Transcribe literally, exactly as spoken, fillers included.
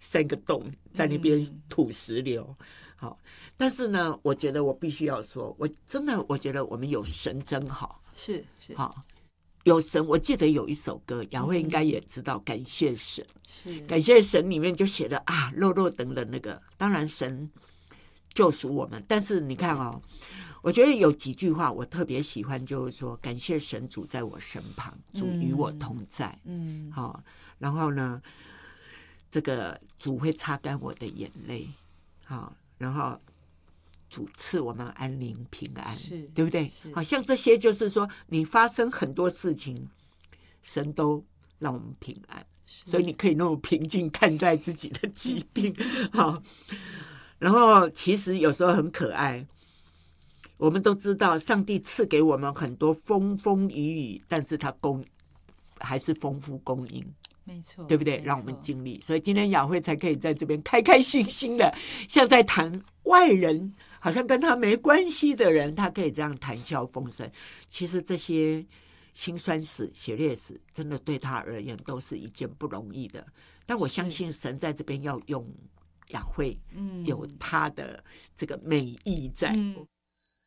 三个洞在那边吐石榴。嗯好，但是呢，我觉得我必须要说，我真的我觉得我们有神真好， 是是好有神。我记得有一首歌，雅慧应该也知道，嗯、感谢神， 是感谢神里面就写的啊，肉肉等的那个，当然神救赎我们，但是你看哦，我觉得有几句话我特别喜欢，就是说感谢神主在我身旁，主与我同在，嗯，好、哦，然后呢，这个主会擦干我的眼泪，好、哦。然后主赐我们安宁平安，对不对？好像这些就是说，你发生很多事情，神都让我们平安，所以你可以那种平静看待自己的疾病。好，然后其实有时候很可爱，我们都知道上帝赐给我们很多风风雨雨，但是他供还是丰富供应。 没错， 对不对？让我们经历，所以今天雅慧才可以在这边开开心心的，像在谈外人，好像跟他没关系的人，他可以这样谈笑风生。其实这些辛酸史、血泪史，真的对他而言都是一件不容易的。但我相信神在这边要用雅慧，嗯，有他的这个美意在。嗯